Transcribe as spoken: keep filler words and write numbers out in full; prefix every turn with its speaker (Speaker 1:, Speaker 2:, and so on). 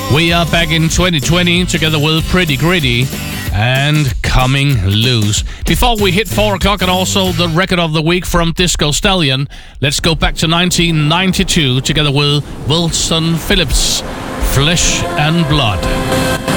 Speaker 1: We are back in twenty twenty together with Pretty Gritty and Coming Loose. Before we hit four o'clock and also the record of the week from Disco Stallion, let's go back to nineteen ninety-two together with Wilson Phillips, Flesh and Blood.